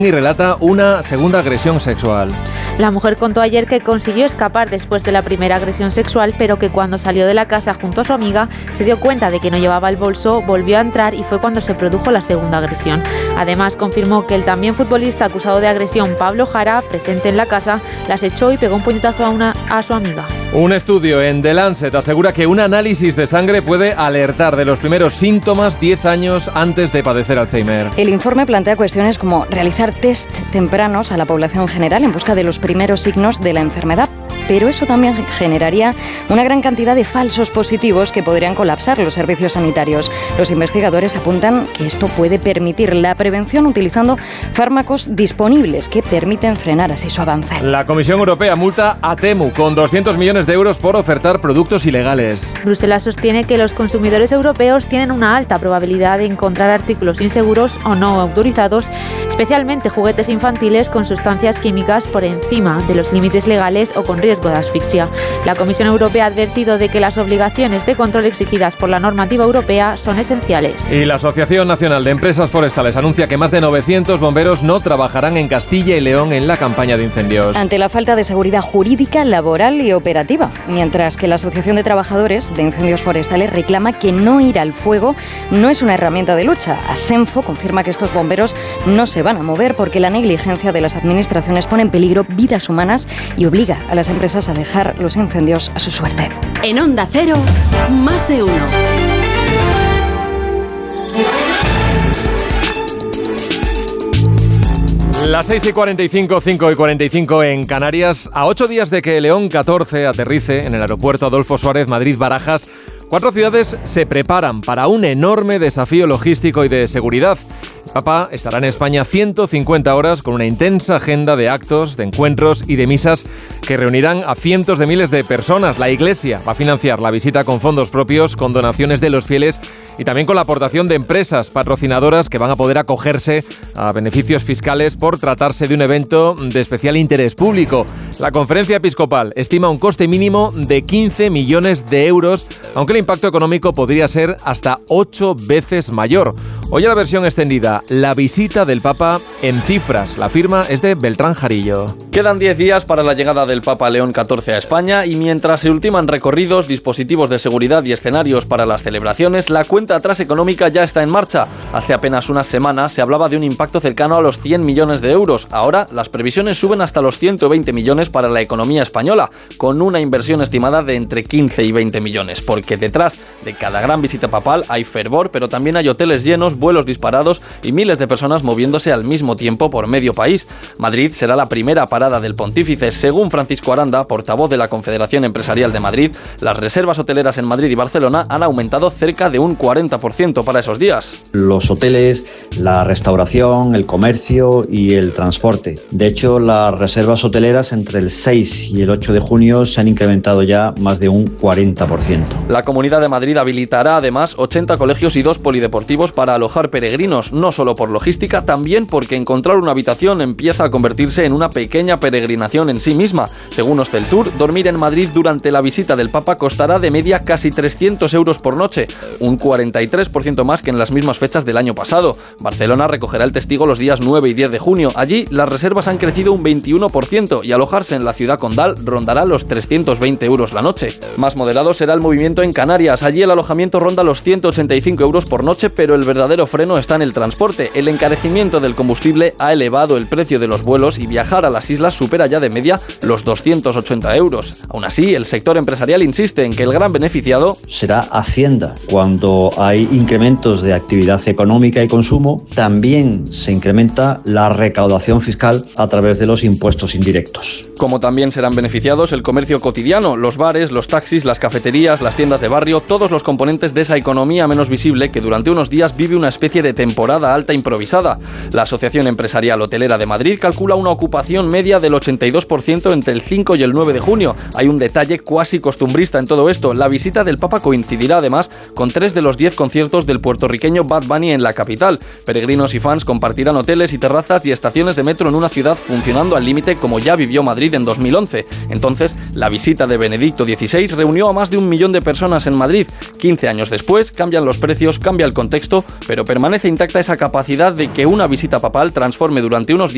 y relata una segunda agresión sexual. La mujer contó ayer que consiguió escapar después de la primera agresión sexual, pero que cuando salió de la casa junto a su amiga se dio cuenta de que no llevaba el bolso, volvió a entrar y fue cuando se produjo la segunda agresión. Además, confirmó que el también futbolista acusado de agresión, Pablo Jara, presente en la casa, las echó y pegó un puñetazo a su amiga. Un estudio en The Lancet asegura que un análisis de sangre puede alertar de los primeros síntomas 10 años antes de padecer Alzheimer. El informe plantea cuestiones como realizar test tempranos a la población general en busca de los primeros signos de la enfermedad, pero eso también generaría una gran cantidad de falsos positivos que podrían colapsar los servicios sanitarios. Los investigadores apuntan que esto puede permitir la prevención utilizando fármacos disponibles que permiten frenar así su avance. La Comisión Europea multa a Temu con 200 millones de euros por ofertar productos ilegales. Bruselas sostiene que los consumidores europeos tienen una alta probabilidad de encontrar artículos inseguros o no autorizados, especialmente juguetes infantiles con sustancias químicas por encima de los límites legales o con riesgo de asfixia. La Comisión Europea ha advertido de que las obligaciones de control exigidas por la normativa europea son esenciales. Y la Asociación Nacional de Empresas Forestales anuncia que más de 900 bomberos no trabajarán en Castilla y León en la campaña de incendios. Ante la falta de seguridad jurídica, laboral y operativa, mientras que la Asociación de Trabajadores de Incendios Forestales reclama que no ir al fuego no es una herramienta de lucha. Asenfo confirma que estos bomberos no se van a mover porque la negligencia de las administraciones pone en peligro vidas humanas y obliga a las empresas a dejar los incendios a su suerte. En Onda Cero, más de uno. Las 6:45, 5:45 en Canarias. A 8 días de que León 14 aterrice en el aeropuerto Adolfo Suárez Madrid-Barajas, 4 ciudades se preparan para un enorme desafío logístico y de seguridad. El Papa estará en España 150 horas con una intensa agenda de actos, de encuentros y de misas que reunirán a cientos de miles de personas. La Iglesia va a financiar la visita con fondos propios, con donaciones de los fieles y también con la aportación de empresas patrocinadoras que van a poder acogerse a beneficios fiscales por tratarse de un evento de especial interés público. La Conferencia Episcopal estima un coste mínimo de 15 millones de euros, aunque el impacto económico podría ser hasta 8 veces mayor. Hoy la versión extendida, la visita del Papa en cifras. La firma es de Beltrán Jarillo. Quedan 10 días para la llegada del Papa León XIV a España y mientras se ultiman recorridos, dispositivos de seguridad y escenarios para las celebraciones, la cuenta atrás económica ya está en marcha. Hace apenas unas semanas se hablaba de un impacto cercano a los 100 millones de euros. Ahora las previsiones suben hasta los 120 millones para la economía española, con una inversión estimada de entre 15 y 20 millones, porque detrás de cada gran visita papal hay fervor, pero también hay hoteles llenos, vuelos disparados y miles de personas moviéndose al mismo tiempo por medio país. Madrid será la primera parada del pontífice. Según Francisco Aranda, portavoz de la Confederación Empresarial de Madrid, las reservas hoteleras en Madrid y Barcelona han aumentado cerca de un 40% para esos días. Los hoteles, la restauración, el comercio y el transporte. De hecho, las reservas hoteleras entre el 6 y el 8 de junio se han incrementado ya más de un 40%. La Comunidad de Madrid habilitará además 80 colegios y 2 polideportivos para alojar peregrinos, no solo por logística, también porque encontrar una habitación empieza a convertirse en una pequeña peregrinación en sí misma. Según Hosteltour, dormir en Madrid durante la visita del Papa costará de media casi 300 euros por noche, un 43% más que en las mismas fechas del año pasado. Barcelona recogerá el testigo los días 9 y 10 de junio. Allí las reservas han crecido un 21% y alojarse en la ciudad condal rondará los 320 euros la noche. Más moderado será el movimiento en Canarias. Allí el alojamiento ronda los 185 euros por noche, pero el verdadero freno está en el transporte. El encarecimiento del combustible ha elevado el precio de los vuelos y viajar a las islas supera ya de media los 280 euros. Aún así, el sector empresarial insiste en que el gran beneficiado será Hacienda. Cuando hay incrementos de actividad económica y consumo, también se incrementa la recaudación fiscal a través de los impuestos indirectos. Como también serán beneficiados el comercio cotidiano, los bares, los taxis, las cafeterías, las tiendas de barrio, todos los componentes de esa economía menos visible que durante unos días vive una especie de temporada alta improvisada. La Asociación Empresarial Hotelera de Madrid calcula una ocupación media del 82% entre el 5 y el 9 de junio. Hay un detalle cuasi costumbrista en todo esto. La visita del Papa coincidirá además con 3 de los 10 conciertos del puertorriqueño Bad Bunny en la capital. Peregrinos y fans compartirán hoteles y terrazas y estaciones de metro en una ciudad funcionando al límite como ya vivió Madrid en 2011. Entonces, la visita de Benedicto XVI reunió a más de 1 millón de personas en Madrid. 15 años después, cambian los precios, cambia el contexto, pero permanece intacta esa capacidad de que una visita papal transforme durante unos días